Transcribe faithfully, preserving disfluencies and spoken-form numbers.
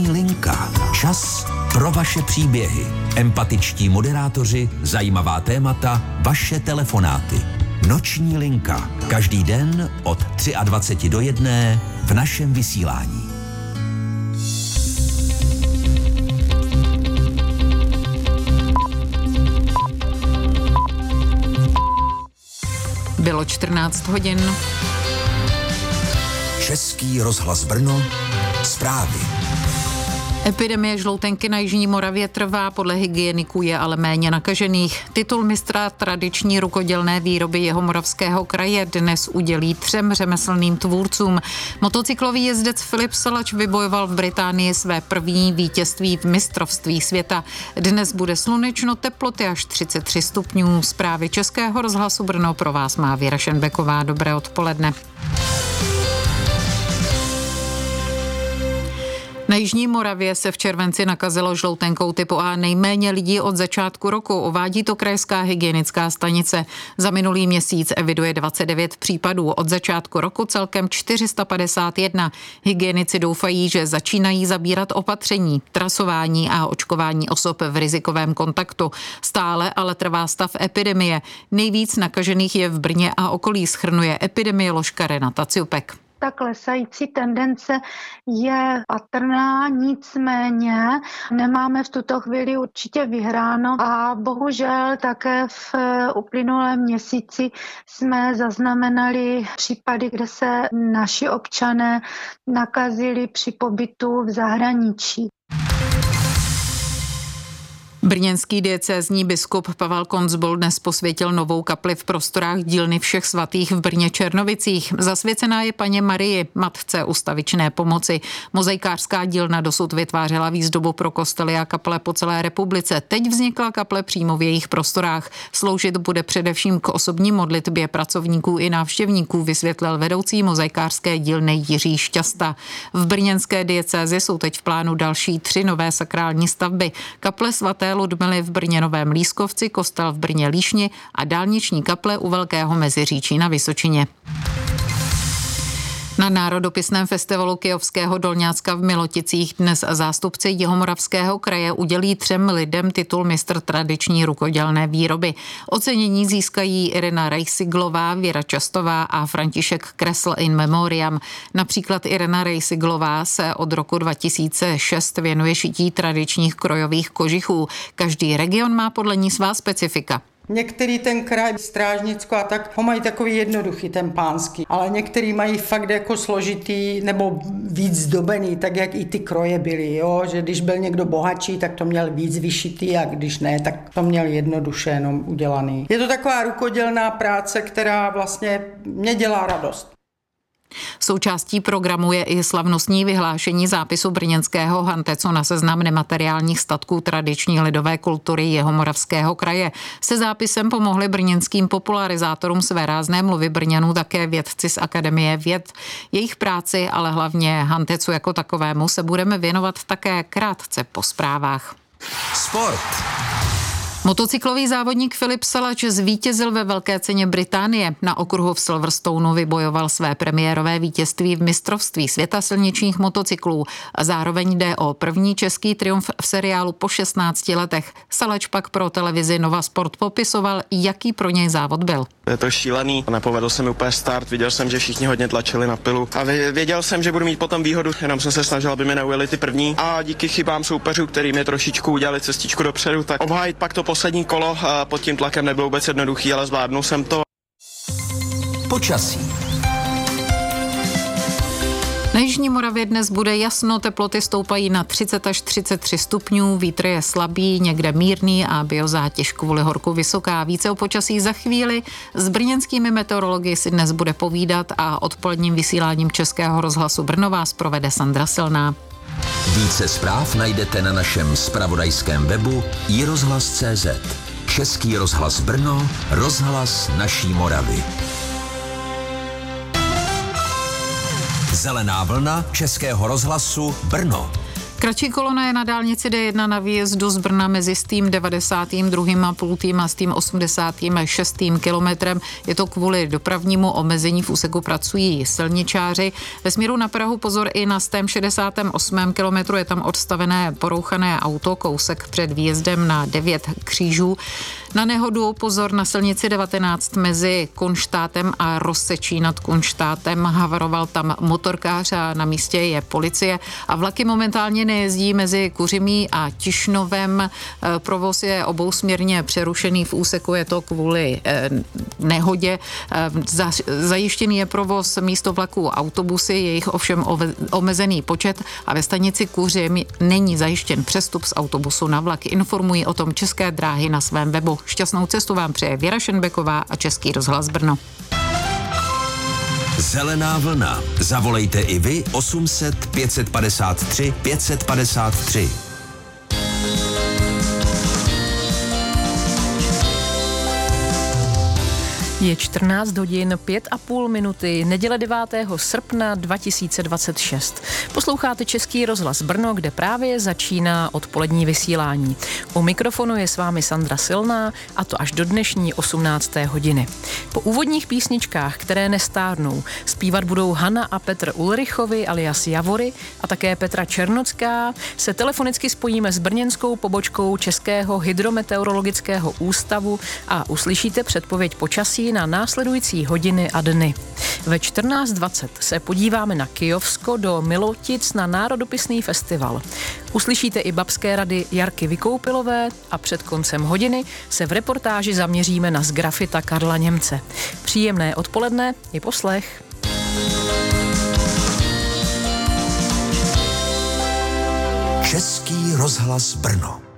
Linka. Čas pro vaše příběhy. Empatičtí moderátoři, zajímavá témata, vaše telefonáty. Noční linka. Každý den od dvacet tři do jedné v našem vysílání. Bylo čtrnáct hodin. Český rozhlas Brno. Zprávy. Epidemie žloutenky na Jižní Moravě trvá, podle hygieniků je ale méně nakažených. Titul mistra tradiční rukodělné výroby Jihomoravského kraje dnes udělí třem řemeslným tvůrcům. Motocyklový jezdec Filip Salač vybojoval v Británii své první vítězství v mistrovství světa. Dnes bude slunečno, teploty až třicet tři stupňů. Zprávy Českého rozhlasu Brno pro vás má Věra Šenbeková. Dobré odpoledne. Na Jižní Moravě se v červenci nakazilo žloutenkou typu A nejméně lidí od začátku roku, uvádí to krajská hygienická stanice. Za minulý měsíc eviduje dvacet devět případů, od začátku roku celkem čtyři sta padesát jedna. Hygienici doufají, že začínají zabírat opatření, trasování a očkování osob v rizikovém kontaktu. Stále ale trvá stav epidemie. Nejvíc nakažených je v Brně a okolí, shrnuje epidemioložka Renata Ciupek. Ta klesající tendence je patrná, nicméně nemáme v tuto chvíli určitě vyhráno a bohužel také v uplynulém měsíci jsme zaznamenali případy, kde se naši občané nakazili při pobytu v zahraničí. Brněnský diecézní biskup Pavel Konzbul dnes posvětil novou kapli v prostorách dílny Všech svatých v Brně Černovicích. Zasvěcená je Panně Marii, matce ustavičné pomoci. Mozaikářská dílna dosud vytvářela výzdobu pro kostely a kaple po celé republice. Teď vznikla kaple přímo v jejich prostorách. Sloužit bude především k osobní modlitbě pracovníků i návštěvníků, vysvětlil vedoucí mozaikářské dílny Jiří Šťasta. V brněnské diecézi jsou teď v plánu další tři nové sakrální stavby. Kaple svaté Ludmily v Brně Novém Lískovci, kostel v Brně Líšni a dálniční kaple u Velkého Meziříčí na Vysočině. Na národopisném festivalu Kyjovského Dolňácka v Miloticích dnes zástupci Jihomoravského kraje udělí třem lidem titul mistr tradiční rukodělné výroby. Ocenění získají Irena Rejsiglová, Věra Častová a František Kresl in memoriam. Například Irena Rejsiglová se od roku dva tisíce šest věnuje šití tradičních krojových kožichů. Každý region má podle ní svá specifika. Některý ten kraj, Strážnicko a tak, ho mají takový jednoduchý, ten pánský, ale některý mají fakt jako složitý nebo víc zdobený, tak jak i ty kroje byly, jo? Že když byl někdo bohatší, tak to měl víc vyšitý a když ne, tak to měl jednoduše jenom udělaný. Je to taková rukodělná práce, která vlastně mě dělá radost. Součástí programu je i slavnostní vyhlášení zápisu brněnského Hantecu na seznam nemateriálních statků tradiční lidové kultury Jihomoravského kraje. Se zápisem pomohli brněnským popularizátorům své rázné mluvy Brňanů také vědci z Akademie věd. Jejich práci, ale hlavně Hantecu jako takovému se budeme věnovat také krátce po zprávách. Sport. Motocyklový závodník Filip Salač zvítězil ve Velké ceně Británie. Na okruhu v Silverstoneu vybojoval své premiérové vítězství v mistrovství světa silničních motocyklů. A zároveň jde o první český triumf v seriálu po šestnácti letech. Salač pak pro televizi Nova Sport popisoval, jaký pro něj závod byl. Je to šílený, nepovedl se mi úplně start, viděl jsem, že všichni hodně tlačili na pilu a věděl jsem, že budu mít potom výhodu, jenom jsem se snažil, aby mi neujeli ty první a díky chybám soupeřů, který mi trošičku udělali cestičku dopředu, tak obhájit pak to poslední kolo pod tím tlakem nebylo vůbec jednoduchý, ale zvládnul jsem to. Počasí. Na Jižní Moravě dnes bude jasno, teploty stoupají na třicet až třicet tři stupňů, vítr je slabý, někde mírný a biozátěž kvůli horku vysoká. Více o počasí za chvíli. S brněnskými meteorology si dnes bude povídat a odpoledním vysíláním Českého rozhlasu Brno vás provede Sandra Silná. Více zpráv najdete na našem zpravodajském webu i rozhlas tečka cé zet. Český rozhlas Brno, rozhlas naší Moravy. Zelená vlna Českého rozhlasu Brno. Kratší kolona je na dálnici D jedna na výjezdu z Brna mezi stým devadesátým druhým a půltým a stým osmdesátým šestým kilometrem. Je to kvůli dopravnímu omezení, v úseku pracují silničáři. Ve směru na Prahu pozor i na stém šedesátém osmém kilometru, je tam odstavené porouchané auto, kousek před výjezdem na devět křížů. Na nehodu pozor na silnici devatenáct mezi Kunštátem a Rozsečí nad Kunštátem. Havaroval tam motorkář a na místě je policie a vlaky momentálně nejezdí mezi Kuřimí a Tišnovem. Provoz je obousměrně přerušený, v úseku je to kvůli nehodě. Zajištěný je provoz místo vlaků autobusy, je jich ovšem omezený počet a ve stanici Kuřim není zajištěn přestup z autobusu na vlak. Informují o tom České dráhy na svém webu. Šťastnou cestu vám přeje Věra Šenbeková a Český rozhlas Brno. Zelená vlna. Zavolejte i vy osm set pět padesát tři pět padesát tři. Je čtrnáct hodin pět a půl minuty, neděle devátého srpna dva tisíce dvacet šest. Posloucháte Český rozhlas Brno, kde právě začíná odpolední vysílání. U mikrofonu je s vámi Sandra Silná a to až do dnešní osmnácté hodiny. Po úvodních písničkách, které nestárnou, zpívat budou Hana a Petr Ulrichovi alias Javory a také Petra Černocká, se telefonicky spojíme s brněnskou pobočkou Českého hydrometeorologického ústavu a uslyšíte předpověď počasí na následující hodiny a dny. Ve čtrnáct dvacet se podíváme na Kyjovsko do Milotic na národopisný festival. Uslyšíte i babské rady Jarky Vykoupilové a před koncem hodiny se v reportáži zaměříme na sgrafita Karla Němce. Příjemné odpoledne i poslech. Český rozhlas Brno.